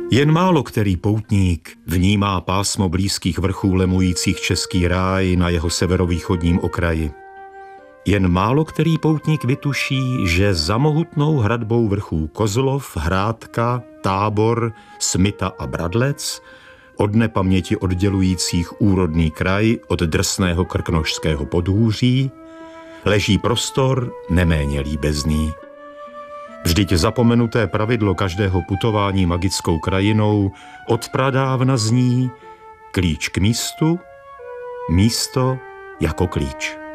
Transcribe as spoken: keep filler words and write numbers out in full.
Jen málo který poutník vnímá pásmo blízkých vrchů lemujících český ráj na jeho severovýchodním okraji. Jen málo který poutník vytuší, že za mohutnou hradbou vrchů Kozlov, Hrádka, Tábor, Smita a Bradlec, od nepaměti oddělujících úrodný kraj od drsného krkonošského podhůří, leží prostor neméně líbezný. Vždyť zapomenuté pravidlo každého putování magickou krajinou od pradávna zní klíč k místu, místo jako klíč.